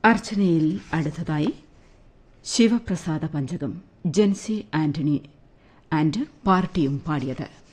അർച്ചനയിൽ അടുത്തതായി ശിവപ്രസാദ പഞ്ചകം ജെൻസി ആന്റണി ആൻഡ് പാർട്ടിയും പാടിയത്.